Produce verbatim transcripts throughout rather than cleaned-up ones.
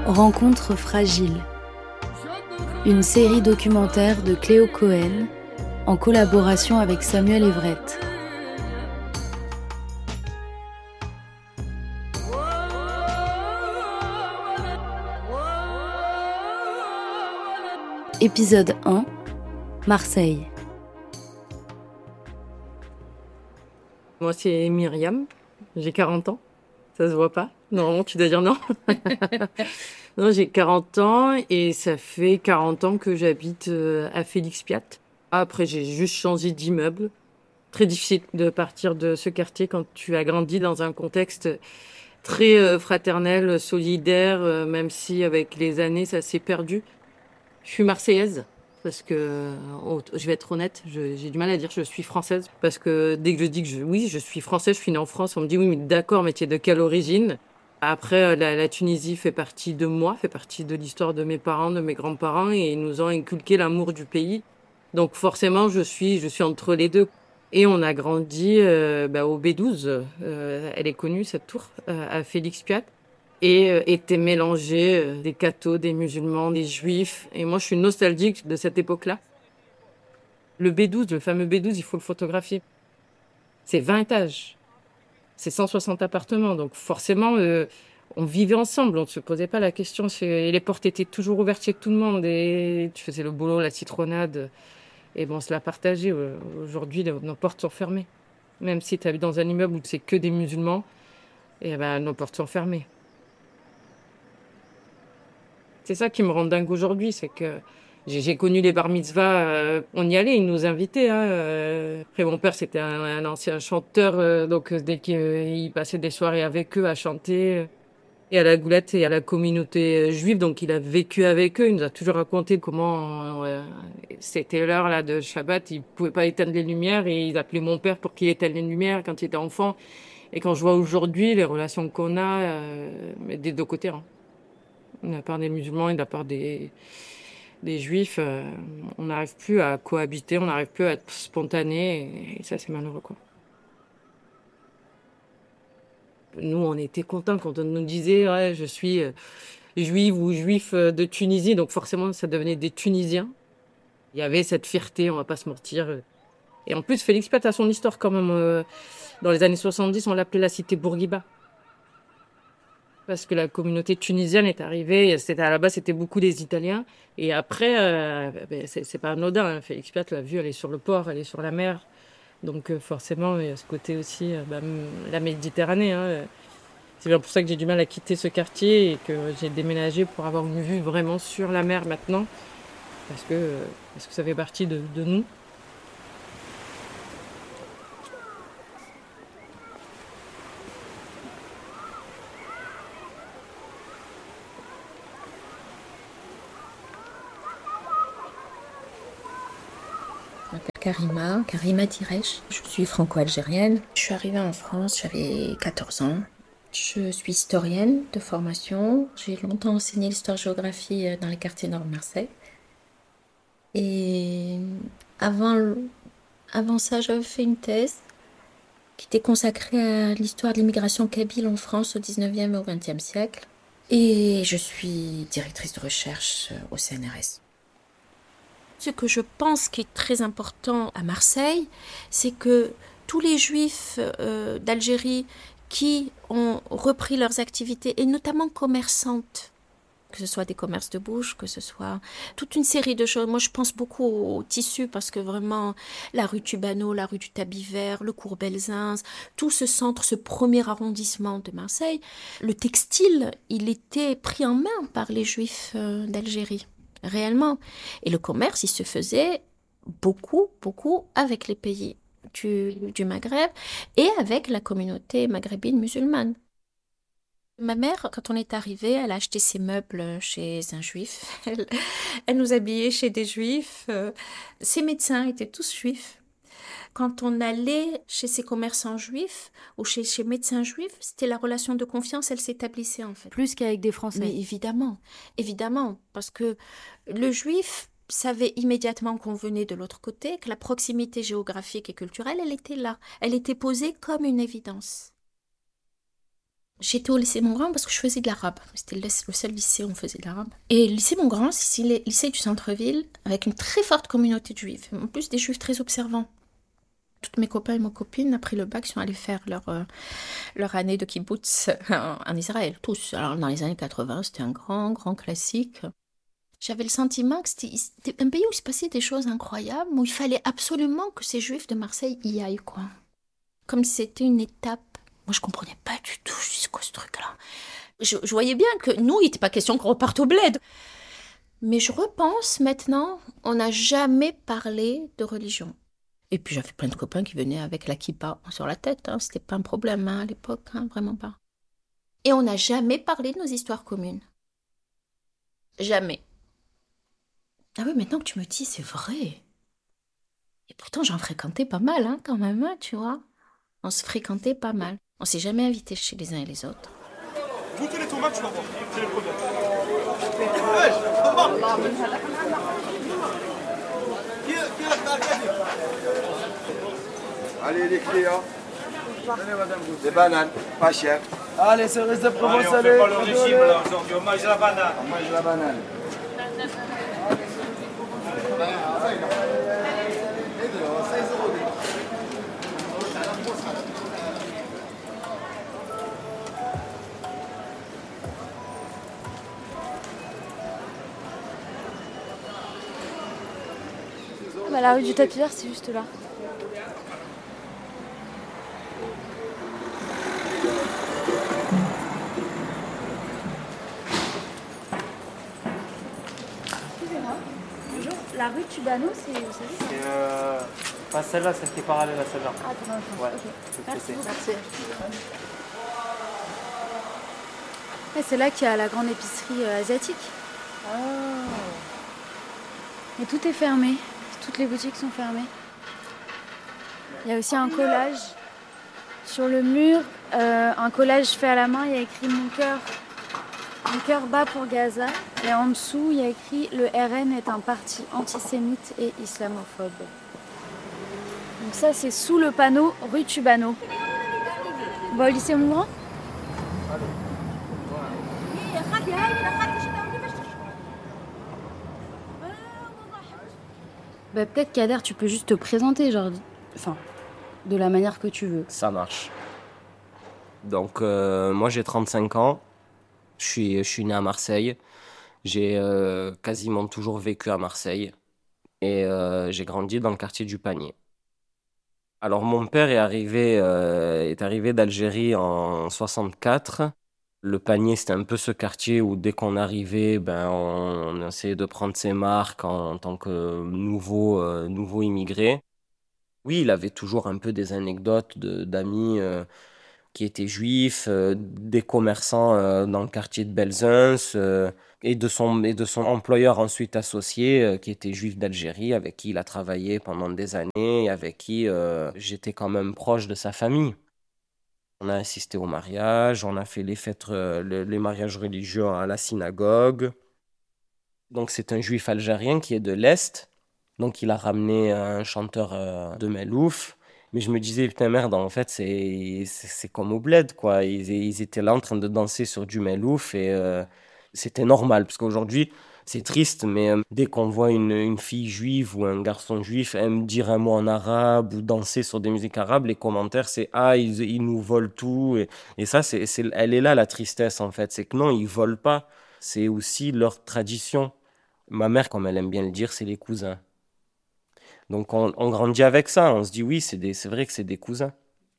Rencontre fragile. Une série documentaire de Cléo Cohen en collaboration avec Samuel Everett. Épisode un, Marseille. Moi, c'est Myriam, j'ai quarante ans, ça se voit pas. Normalement, tu dois dire non. Non, j'ai quarante ans et ça fait quarante ans que j'habite à Félix Piat. Après, j'ai juste changé d'immeuble. Très difficile de partir de ce quartier quand tu as grandi dans un contexte très fraternel, solidaire, même si avec les années, ça s'est perdu. Je suis marseillaise. Parce que, oh, je vais être honnête, je, j'ai du mal à dire que je suis française. Parce que dès que je dis que je, oui, je suis française, je suis née en France, on me dit oui, mais d'accord, mais tu es de quelle origine? Après, la, la Tunisie fait partie de moi, fait partie de l'histoire de mes parents, de mes grands-parents, et ils nous ont inculqué l'amour du pays. Donc forcément, je suis, je suis entre les deux. Et on a grandi euh, bah, au B douze, euh, elle est connue cette tour, euh, à Félix Piat. Et euh, étaient mélangés euh, des cathos, des musulmans, des juifs. Et moi, je suis nostalgique de cette époque-là. Le B douze, le fameux B douze, il faut le photographier. C'est vingt étages. C'est cent soixante appartements. Donc forcément, euh, on vivait ensemble. On ne se posait pas la question. Et les portes étaient toujours ouvertes chez tout le monde. Et tu faisais le boulot, la citronnade. Et bon, on se l'a partagé. Aujourd'hui, nos portes sont fermées. Même si tu habites dans un immeuble où c'est que des musulmans, et ben, nos portes sont fermées. C'est ça qui me rend dingue aujourd'hui, c'est que j'ai, j'ai connu les bar mitzvahs, euh, on y allait, ils nous invitaient. Hein, euh. Après, mon père, c'était un, un ancien chanteur, euh, donc dès qu'il euh, passait des soirées avec eux à chanter, euh, et à la Goulette et à la communauté juive, donc il a vécu avec eux. Il nous a toujours raconté comment euh, c'était l'heure là de Shabbat, ils pouvaient pas éteindre les lumières et ils appelaient mon père pour qu'il éteigne les lumières quand il était enfant. Et quand je vois aujourd'hui les relations qu'on a, euh, des deux côtés, hein. De la part des musulmans et de la part des, des juifs, euh, on n'arrive plus à cohabiter, on n'arrive plus à être spontané, et, et ça, c'est malheureux, quoi. Nous, on était contents quand on nous disait ouais, je suis euh, juive ou juif de Tunisie, donc forcément, ça devenait des Tunisiens. Il y avait cette fierté, on va pas se mentir. Et en plus, Félix Piat a son histoire quand même. Euh, dans les années soixante-dix, on l'appelait la cité Bourguiba. Parce que la communauté tunisienne est arrivée, c'était, à la base c'était beaucoup des Italiens, et après, euh, ben, c'est, c'est pas anodin, hein. Félix Piat l'a vu, elle est sur le port, elle est sur la mer, donc euh, forcément, il y a ce côté aussi, euh, ben, la Méditerranée, hein. C'est bien pour ça que j'ai du mal à quitter ce quartier, et que j'ai déménagé pour avoir une vue vraiment sur la mer maintenant, parce que, parce que ça fait partie de, de nous. Je m'appelle Karima, Karima Tiresh. Je suis franco-algérienne. Je suis arrivée en France, j'avais quatorze ans. Je suis historienne de formation. J'ai longtemps enseigné l'histoire-géographie dans les quartiers nord de Marseille. Et avant, avant ça, j'avais fait une thèse qui était consacrée à l'histoire de l'immigration kabyle en France au dix-neuvième et au vingtième siècle. Et je suis directrice de recherche au C N R S. Ce que je pense qui est très important à Marseille, c'est que tous les juifs euh, d'Algérie qui ont repris leurs activités, et notamment commerçantes, que ce soit des commerces de bouche, que ce soit toute une série de choses. Moi, je pense beaucoup au tissu parce que vraiment, la rue Tubano, la rue du Tapis Vert, le cours Belzins, tout ce centre, ce premier arrondissement de Marseille, le textile, il était pris en main par les juifs euh, d'Algérie. Réellement. Et le commerce, il se faisait beaucoup, beaucoup avec les pays du, du Maghreb et avec la communauté maghrébine musulmane. Ma mère, quand on est arrivé, elle a acheté ses meubles chez un juif. Elle, elle nous habillait chez des juifs. Ses médecins étaient tous juifs. Quand on allait chez ces commerçants juifs ou chez ces médecins juifs, c'était la relation de confiance, elle s'établissait en fait. Plus qu'avec des Français. Mais évidemment, évidemment, parce que le juif savait immédiatement qu'on venait de l'autre côté, que la proximité géographique et culturelle, elle était là. Elle était posée comme une évidence. J'étais au lycée Montgrand parce que je faisais de l'arabe. C'était le seul lycée où on faisait de l'arabe. Et le lycée Montgrand, c'est le lycée du centre-ville avec une très forte communauté de juifs. En plus, des juifs très observants. Toutes mes copains et mes copines, après le bac, sont allés faire leur, euh, leur année de kibbutz en, en Israël. Tous. Alors, dans les années quatre-vingts, c'était un grand, grand classique. J'avais le sentiment que c'était, c'était un pays où il se passait des choses incroyables, où il fallait absolument que ces juifs de Marseille y aillent, quoi. Comme si c'était une étape. Moi, je comprenais pas du tout jusqu'à ce truc-là. Je, je voyais bien que nous, il n'était pas question qu'on reparte au bled. Mais je repense maintenant, on n'a jamais parlé de religion. Et puis j'avais plein de copains qui venaient avec la kippa sur la tête. Hein. C'était pas un problème hein, à l'époque, hein, vraiment pas. Et on n'a jamais parlé de nos histoires communes. Jamais. Ah oui, maintenant que tu me dis, c'est vrai. Et pourtant, j'en fréquentais pas mal, hein, quand même, hein, tu vois. On se fréquentait pas mal. On s'est jamais invités chez les uns et les autres. Goûtez les tomates, tu vas voir. C'est le premier. Allez, les clients. Allez, madame, des bananes, pas cher. Allez, cerise de Provence, allez. On fait pas le régime, là, aujourd'hui. On mange la banane. On mange la banane. Bah, la rue du Tapis Vert, c'est juste là. Excusez-moi, bonjour. La rue Tubano, c'est où ça? C'est euh, pas celle-là, celle qui est parallèle à celle-là. Ah, t'es dans le sens. Ouais. Ok. Merci. Merci. Ouais, c'est là qu'il y a la grande épicerie euh, asiatique. Ah. Mais tout est fermé. Toutes les boutiques sont fermées. Il y a aussi un collage sur le mur, euh, un collage fait à la main. Il y a écrit mon cœur, mon cœur bat pour Gaza. Et en dessous, il y a écrit le R N est un parti antisémite et islamophobe. Donc ça, c'est sous le panneau rue Tubano. On va au lycée Montgrand ? Bah, peut-être Kader, tu peux juste te présenter, genre, enfin, de la manière que tu veux. Ça marche. Donc, euh, moi j'ai trente-cinq ans, je suis, je suis né à Marseille, j'ai euh, quasiment toujours vécu à Marseille et euh, j'ai grandi dans le quartier du Panier. Alors, mon père est arrivé, euh, est arrivé d'Algérie en soixante-quatre. Le Panier, c'était un peu ce quartier où dès qu'on arrivait, ben, on, on essayait de prendre ses marques en, en tant que nouveau, euh, nouveau immigré. Oui, il avait toujours un peu des anecdotes de, d'amis euh, qui étaient juifs, euh, des commerçants euh, dans le quartier de Belzunce, euh, et, de son, et de son employeur ensuite associé euh, qui était juif d'Algérie, avec qui il a travaillé pendant des années, et avec qui euh, j'étais quand même proche de sa famille. On a assisté au mariage, on a fait les fêtes, euh, le- les mariages religieux à la synagogue. Donc c'est un juif algérien qui est de l'Est. Donc il a ramené un chanteur euh, de Melouf. Mais je me disais, putain merde, en fait c'est, c'est, c'est comme au bled, quoi. Ils, ils étaient là en train de danser sur du Melouf et euh, c'était normal. Parce qu'aujourd'hui, c'est triste, mais euh, dès qu'on voit une, une fille juive ou un garçon juif aime dire un mot en arabe ou danser sur des musiques arabes, les commentaires c'est ah, ils, ils nous volent tout. Et, et ça, c'est, c'est, elle est là la tristesse en fait. C'est que non, ils volent pas. C'est aussi leur tradition. Ma mère, comme elle aime bien le dire, c'est les cousins. Donc on, on grandit avec ça. On se dit oui, c'est, des, c'est vrai que c'est des cousins.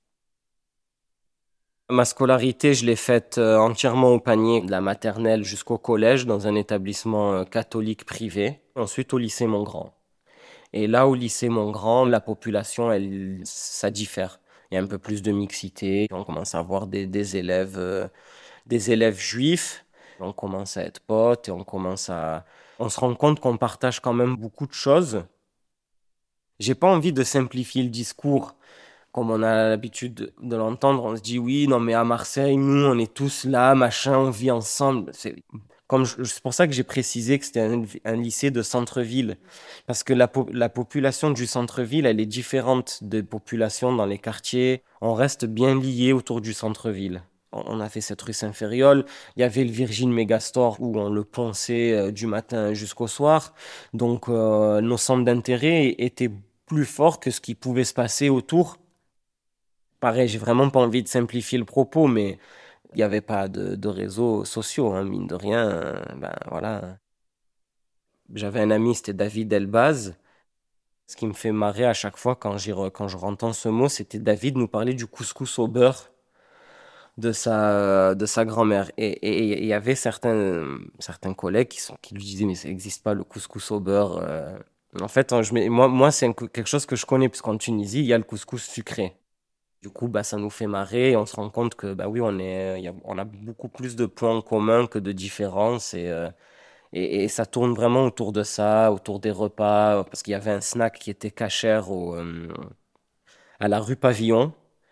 Ma scolarité, je l'ai faite euh, entièrement au Panier, de la maternelle jusqu'au collège, dans un établissement euh, catholique privé. Ensuite, au lycée Montgrand. Et là, au lycée Montgrand, la population, elle, ça diffère. Il y a un peu plus de mixité. On commence à avoir des, des élèves, euh, des élèves juifs. On commence à être potes et on commence à... On se rend compte qu'on partage quand même beaucoup de choses. J'ai pas envie de simplifier le discours. Comme on a l'habitude de, de l'entendre, on se dit oui, non mais à Marseille, nous on est tous là, machin, on vit ensemble. C'est, comme je- c'est pour ça que j'ai précisé que c'était un, un lycée de centre-ville. Parce que la, po- la population du centre-ville, elle est différente des populations dans les quartiers. On reste bien liés autour du centre-ville. on a fait cette rue Saint-Ferriol. Il y avait le Virgin Megastore où on le ponçait euh, du matin jusqu'au soir. Donc, euh, nos centres d'intérêt étaient plus forts que ce qui pouvait se passer autour. Pareil, j'ai vraiment pas envie de simplifier le propos, mais il n'y avait pas de, de réseaux sociaux, hein, mine de rien. euh, ben voilà. J'avais un ami, c'était David Elbaz. Ce qui me fait marrer à chaque fois quand, j'y re- quand je entends ce mot, c'était David nous parler du couscous au beurre de sa, de sa grand-mère. Et et- et il y avait certains, certains collègues qui, sont, qui lui disaient « mais ça n'existe pas le couscous au beurre euh. ». En fait, hein, je mets- moi, moi c'est un cou- quelque chose que je connais, puisqu'en Tunisie, il y a le couscous sucré. Du coup, bah, ça nous fait marrer et on se rend compte que bah oui, on est, il y a, on a beaucoup plus de points communs que de différences. Et, euh, et, et ça tourne vraiment autour de ça, autour des repas, parce qu'il y avait un snack qui était cachère au, euh, à la rue Pavillon.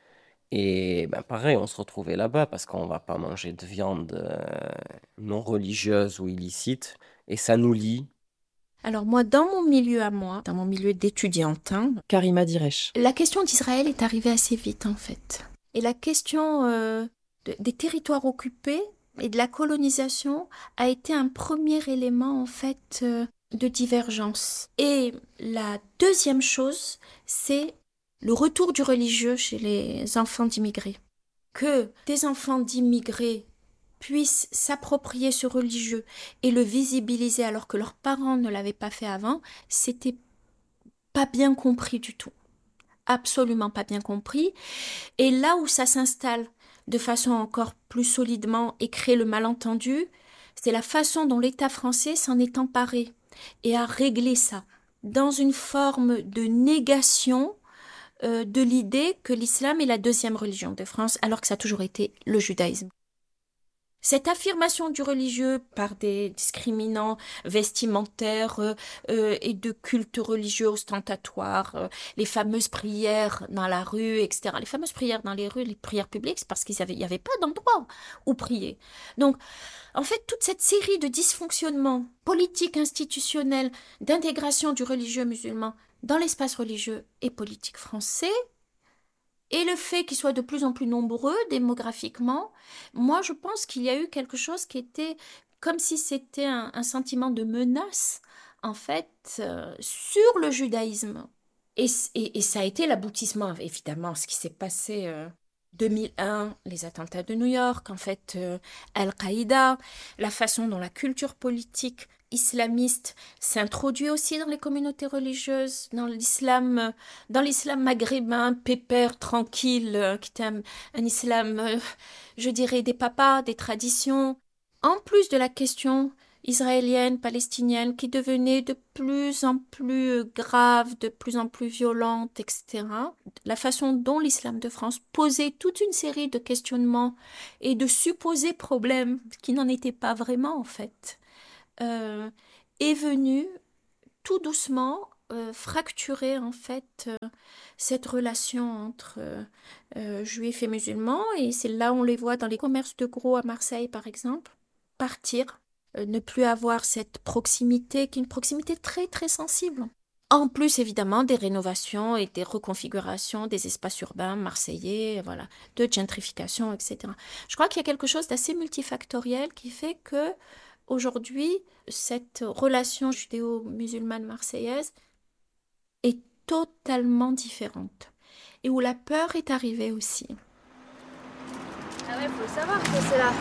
Et ben pareil, on se retrouvait là-bas parce qu'on va pas manger de viande euh, non religieuse ou illicite. Et ça nous lie. Alors moi, dans mon milieu à moi, dans mon milieu d'étudiantin, Karima Diresh. la question d'Israël est arrivée assez vite en fait. Et la question euh, de- des territoires occupés et de la colonisation a été un premier élément en fait euh, de divergence. Et la deuxième chose, c'est le retour du religieux chez les enfants d'immigrés. Que des enfants d'immigrés puissent s'approprier ce religieux et le visibiliser alors que leurs parents ne l'avaient pas fait avant, c'était pas bien compris du tout. Absolument pas bien compris. Et là où ça s'installe de façon encore plus solidement et crée le malentendu, c'est la façon dont l'État français s'en est emparé et a réglé ça dans une forme de négation euh, de l'idée que l'islam est la deuxième religion de France, alors que ça a toujours été le judaïsme. Cette affirmation du religieux par des discriminants vestimentaires euh, euh, et de cultes religieux ostentatoires, euh, les fameuses prières dans la rue, et cetera. Les fameuses prières dans les rues, les prières publiques, c'est parce qu'il n'y avait pas d'endroit où prier. Donc, en fait, toute cette série de dysfonctionnements politiques, institutionnels, d'intégration du religieux musulman dans l'espace religieux et politique français, et le fait qu'ils soient de plus en plus nombreux démographiquement, moi je pense qu'il y a eu quelque chose qui était comme si c'était un, un sentiment de menace, en fait, euh, sur le judaïsme. Et, et, et ça a été l'aboutissement, évidemment, ce qui s'est passé euh, deux mille un, les attentats de New York, en fait, euh, Al-Qaïda, la façon dont la culture politique islamiste s'introduit aussi dans les communautés religieuses, dans l'islam, dans l'islam maghrébin, pépère, tranquille, euh, qui était un, un islam, euh, je dirais, des papas, des traditions. En plus de la question israélienne, palestinienne, qui devenait de plus en plus grave, de plus en plus violente, et cetera. La façon dont l'islam de France posait toute une série de questionnements et de supposés problèmes qui n'en étaient pas vraiment, en fait. Euh, est venu tout doucement euh, fracturer en fait euh, cette relation entre euh, euh, juifs et musulmans, et c'est là on les voit dans les commerces de gros à Marseille par exemple, partir, euh, ne plus avoir cette proximité qui est une proximité très très sensible. En plus évidemment des rénovations et des reconfigurations des espaces urbains marseillais, voilà, de gentrification, et cetera. Je crois qu'il y a quelque chose d'assez multifactoriel qui fait que aujourd'hui, cette relation judéo-musulmane marseillaise est totalement différente et où la peur est arrivée aussi. Ah ouais, faut savoir que c'est là.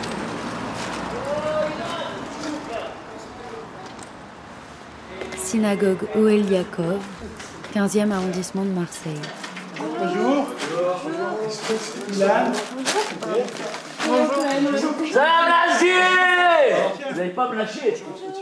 Synagogue Ohel Yaakov, quinzième arrondissement de Marseille. Bonjour. Bonjour. Ilan. Bonjour. Ça va me lâcher. Vous n'allez pas me lâcher.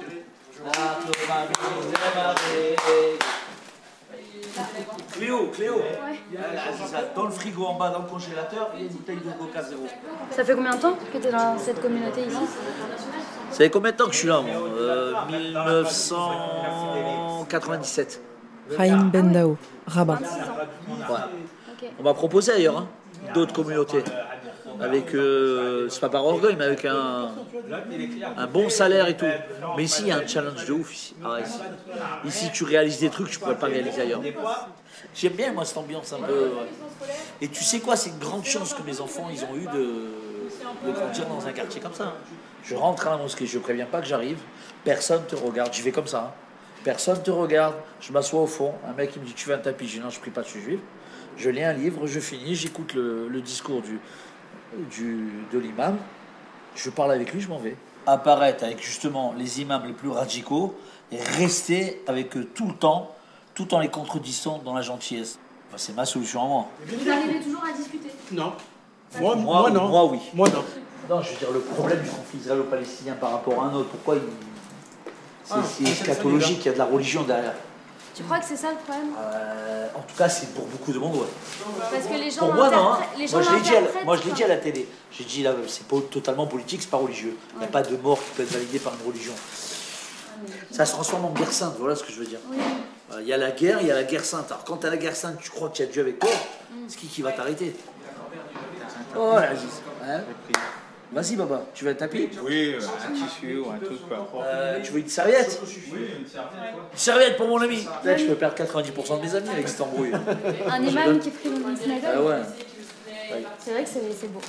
Cléo, Cléo. Ouais. Dans le frigo en bas, dans le congélateur, il y a une bouteille de Coca zéro. Ça fait combien de temps que tu es dans cette communauté ici? Ça fait combien de temps que je suis là, moi euh, mille neuf cent quatre-vingt-dix-sept. Chaim Bendao, Rabat. Ouais. Okay. On m'a proposé ailleurs, hein, d'autres communautés. Avec, euh, c'est pas par orgueil, mais avec un, un bon salaire et tout. Mais ici, il y a un challenge de ouf. Ici, ah, ici. ici tu réalises des trucs que tu ne pourrais pas réaliser ailleurs. J'aime bien, moi, cette ambiance un peu. Et tu sais quoi, c'est une grande chance que mes enfants, ils ont eu de, de grandir dans un quartier comme ça. Je rentre à la mosquée, je ne préviens pas que j'arrive, personne ne te regarde, j'y vais comme ça. Hein. Personne ne te regarde, je m'assois au fond, un mec il me dit tu veux un tapis, je dis non, je ne prie pas, je suis juif. Je lis un livre, je finis, j'écoute le, le discours du, du, de l'imam, je parle avec lui, je m'en vais. Apparaître avec justement les imams les plus radicaux et rester avec eux tout le temps, tout en les contredisant dans la gentillesse. Enfin, c'est ma solution à moi. Vous arrivez toujours à discuter? Non. Moi, moi, moi, non. Moi, oui. Moi, non. Non, je veux dire, le problème du conflit israélo-palestinien par rapport à un autre, pourquoi il... c'est, ah, c'est eschatologique, il y a de la religion derrière. Tu crois que c'est ça le problème? euh, En tout cas, c'est pour beaucoup de monde, ouais. Parce que les gens pour moi, non. Hein. Les gens moi, je l'ai dit, à, moi, je l'ai dit à la télé. J'ai dit, là, c'est pas totalement politique, c'est pas religieux. Il n'y a ouais. pas de mort qui peut être validée par une religion. Ah, ça se transforme en guerre sainte, voilà ce que je veux dire. Il oui. y a la guerre, il y a la guerre sainte. Alors, quand tu as la guerre sainte, tu crois que tu as Dieu avec toi, mm. c'est qui qui va t'arrêter? Oh, là, hein. Vas-y, Baba, tu veux un tapis? Oui, un tissu ou un truc quoi. Euh, tu veux une serviette? Oui, une serviette. Une serviette pour mon ami. Là, je peux perdre quatre-vingt-dix pour cent de mes amis avec cette embrouille. Un imam qui prie dans une synagogue. Ah ouais. C'est vrai que c'est, c'est beau.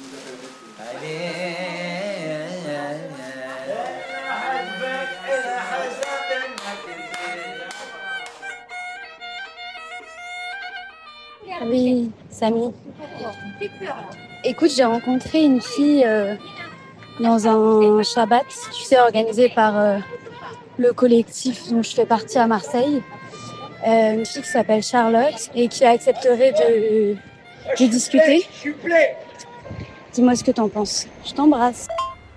Oui, Samy. Écoute, j'ai rencontré une fille euh, dans un Shabbat, tu sais, organisé par euh, le collectif dont je fais partie à Marseille. Euh, une fille qui s'appelle Charlotte et qui accepterait de, de discuter. Dis-moi ce que t'en penses. Je t'embrasse.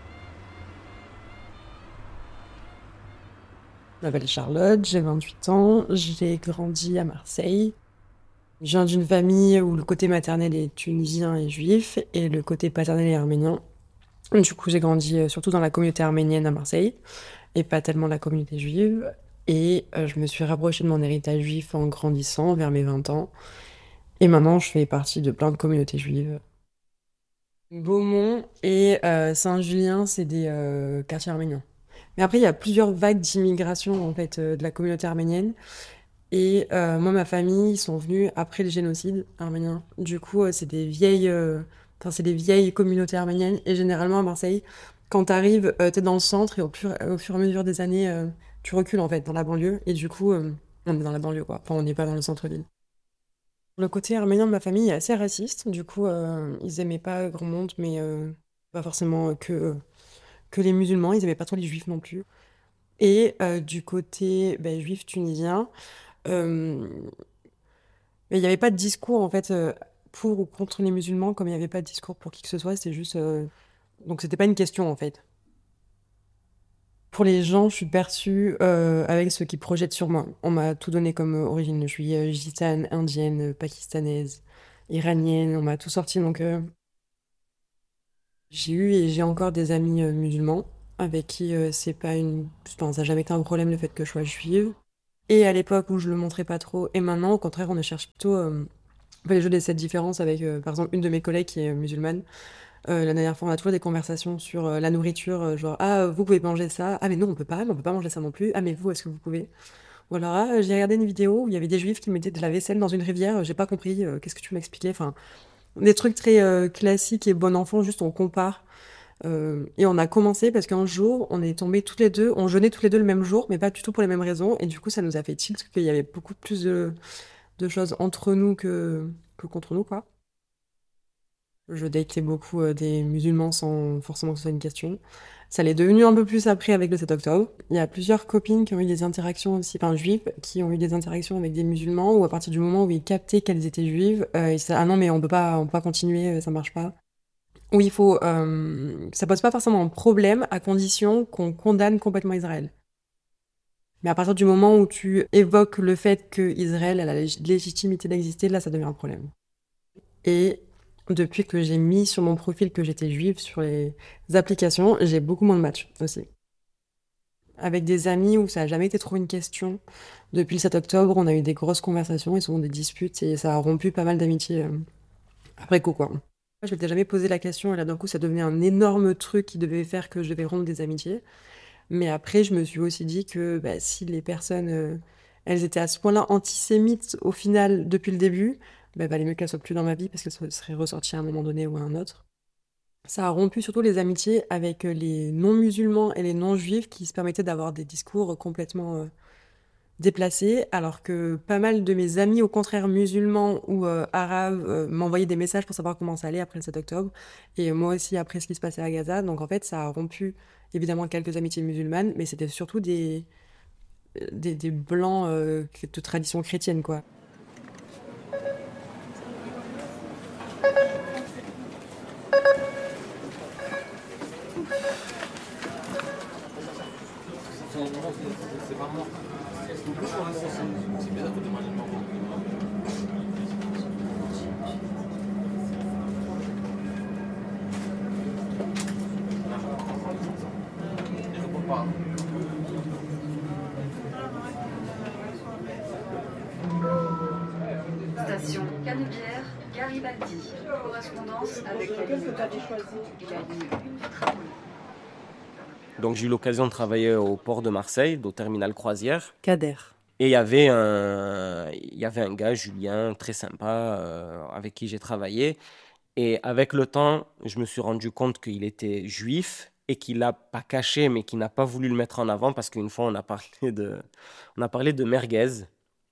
Je m'appelle Charlotte, j'ai vingt-huit ans, j'ai grandi à Marseille. Je viens d'une famille où le côté maternel est tunisien et juif, et le côté paternel est arménien. Du coup, j'ai grandi surtout dans la communauté arménienne à Marseille, et pas tellement la communauté juive. Et euh, je me suis rapprochée de mon héritage juif en grandissant, vers mes vingt ans. Et maintenant, je fais partie de plein de communautés juives. Beaumont et euh, Saint-Julien, c'est des euh, quartiers arméniens. Mais après, il y a plusieurs vagues d'immigration, en fait, euh, de la communauté arménienne. Et euh, moi, ma famille, ils sont venus après le génocide arménien. Du coup, euh, c'est des vieilles, euh, enfin, c'est des vieilles communautés arméniennes. Et généralement, à Marseille, quand t'arrives, euh, t'es dans le centre et au fur, au fur et à mesure des années, euh, tu recules, en fait, dans la banlieue. Et du coup, euh, on est dans la banlieue, quoi. Enfin, on n'est pas dans le centre-ville. Le côté arménien de ma famille est assez raciste. Du coup, euh, ils aimaient pas grand monde, mais euh, pas forcément que, euh, que les musulmans. Ils aimaient pas trop les juifs non plus. Et euh, du côté ben, juif tunisien, Euh, mais il n'y avait pas de discours en fait euh, pour ou contre les musulmans, comme il n'y avait pas de discours pour qui que ce soit, c'était juste euh... donc c'était pas une question en fait. Pour les gens, je suis perçue euh, avec ce qu'ils projettent sur moi. On m'a tout donné comme euh, origine. Je suis euh, gitane, indienne, pakistanaise, iranienne. On m'a tout sorti. Donc euh... j'ai eu et j'ai encore des amis euh, musulmans avec qui euh, c'est pas une, enfin, ça n'a jamais été un problème le fait que je sois juive. Et à l'époque où je le montrais pas trop, et maintenant, au contraire, on ne cherche plutôt euh, les jeux de cette différence avec, euh, par exemple, une de mes collègues qui est musulmane. Euh, la dernière fois, on a toujours des conversations sur euh, la nourriture, euh, genre ah vous pouvez manger ça, ah mais non on peut pas, mais on peut pas manger ça non plus, ah mais vous est-ce que vous pouvez? Ou alors ah, j'ai regardé une vidéo où il y avait des juifs qui mettaient de la vaisselle dans une rivière, j'ai pas compris, euh, qu'est-ce que tu m'expliquais? Enfin, des trucs très euh, classiques et bon enfant, juste on compare. Euh, et on a commencé parce qu'un jour, on est tombés toutes les deux, on jeûnait toutes les deux le même jour, mais pas du tout pour les mêmes raisons. Et du coup, ça nous a fait tilt qu'il y avait beaucoup plus de, de choses entre nous que, que contre nous, quoi. Je datais beaucoup euh, des musulmans sans forcément que ce soit une question. Ça l'est devenu un peu plus après avec le sept octobre. Il y a plusieurs copines qui ont eu des interactions aussi, enfin juives, qui ont eu des interactions avec des musulmans, où à partir du moment où ils captaient qu'elles étaient juives, euh, ils disaient, ah non mais on peut pas, on peut pas continuer, ça marche pas. Où il faut, euh, ça pose pas forcément un problème à condition qu'on condamne complètement Israël. Mais à partir du moment où tu évoques le fait que Israël a la lég- légitimité d'exister, là ça devient un problème. Et depuis que j'ai mis sur mon profil que j'étais juive sur les applications, j'ai beaucoup moins de matchs aussi. Avec des amis où ça a jamais été trop une question. Depuis le sept octobre, on a eu des grosses conversations et souvent des disputes et ça a rompu pas mal d'amitiés euh, après coup, quoi. Je m'étais jamais posé la question et là d'un coup ça devenait un énorme truc qui devait faire que je devais rompre des amitiés. Mais après je me suis aussi dit que bah, si les personnes euh, elles étaient à ce point-là antisémites au final depuis le début, bah, valait mieux qu'elles soient plus dans ma vie parce qu'elles seraient ressorties à un moment donné ou à un autre. Ça a rompu surtout les amitiés avec les non-musulmans et les non-juifs qui se permettaient d'avoir des discours complètement euh, déplacés, alors que pas mal de mes amis, au contraire musulmans ou euh, arabes, euh, m'envoyaient des messages pour savoir comment ça allait après le sept octobre, et moi aussi après ce qui se passait à Gaza. Donc en fait, ça a rompu évidemment quelques amitiés musulmanes, mais c'était surtout des, des, des blancs euh, de tradition chrétienne, quoi. Station Canebière, Garibaldi. Correspondance avec la ligne un et la ligne un du tramway. Donc j'ai eu l'occasion de travailler au port de Marseille, au terminal croisière. Kader. Et il y avait un, il y avait un gars, Julien, très sympa, euh, avec qui j'ai travaillé. Et avec le temps, je me suis rendu compte qu'il était juif et qu'il l'a pas caché, mais qu'il n'a pas voulu le mettre en avant parce qu'une fois, on a parlé de, on a parlé de merguez.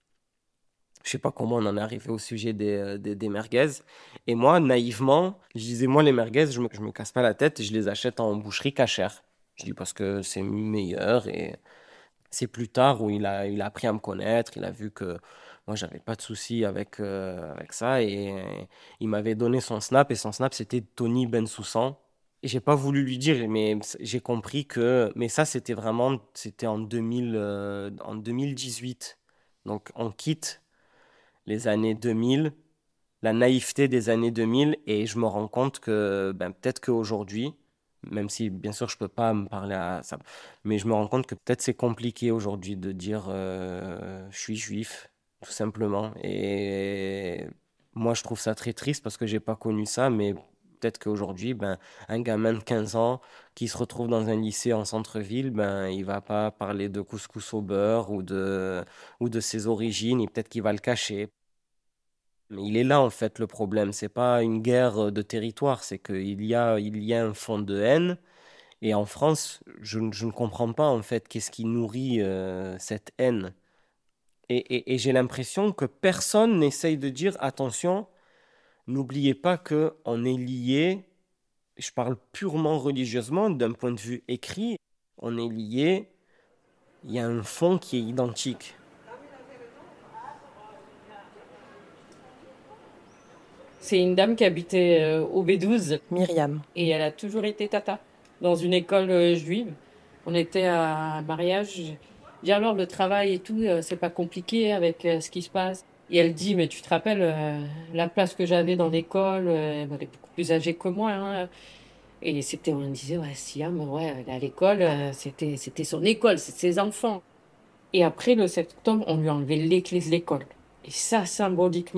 Je sais pas comment on en est arrivé au sujet des, des, des merguez. Et moi, naïvement, je disais, moi, les merguez, je me, je me casse pas la tête, je les achète en boucherie cachère. Je dis parce que c'est meilleur. Et c'est plus tard où il a, il a appris à me connaître, il a vu que moi, j'avais pas de soucis avec, euh, avec ça. Et, et il m'avait donné son snap, et son snap, c'était Tony Bensoussan. Et j'ai pas voulu lui dire, mais j'ai compris que... Mais ça, c'était vraiment... C'était en, deux mille, euh, en deux mille dix-huit. Donc, on quitte les années deux mille, la naïveté des années deux mille, et je me rends compte que ben, peut-être qu'aujourd'hui, même si bien sûr je peux pas me parler à ça, mais je me rends compte que peut-être c'est compliqué aujourd'hui de dire euh, je suis juif, tout simplement. Et moi je trouve ça très triste parce que j'ai pas connu ça, mais peut-être qu'aujourd'hui, ben, un gamin de quinze ans qui se retrouve dans un lycée en centre-ville, ben, il va pas parler de couscous au beurre ou de, ou de ses origines, et peut-être qu'il va le cacher. Mais il est là, en fait, le problème. C'est pas une guerre de territoire, c'est qu'il y a, il y a un fond de haine. Et en France, je, ne- je ne comprends pas, en fait, qu'est-ce qui nourrit euh, cette haine. Et, et- et j'ai l'impression que personne n'essaye de dire, attention, n'oubliez pas qu'on est lié, je parle purement religieusement, d'un point de vue écrit, on est lié, il y a un fond qui est identique. C'est une dame qui habitait euh, au B douze. Myriam. Et elle a toujours été tata dans une école euh, juive. On était à un mariage. Je dis alors le travail et tout, euh, c'est pas compliqué avec euh, ce qui se passe. Et elle dit, mais tu te rappelles euh, la place que j'avais dans l'école, euh, elle est beaucoup plus âgée que moi. Hein. Et c'était, on disait, ouais, Siam, ouais, à l'école, euh, c'était, c'était son école, c'est ses enfants. Et après le sept octobre, on lui a enlevé les clés de l'école. Et ça, symboliquement,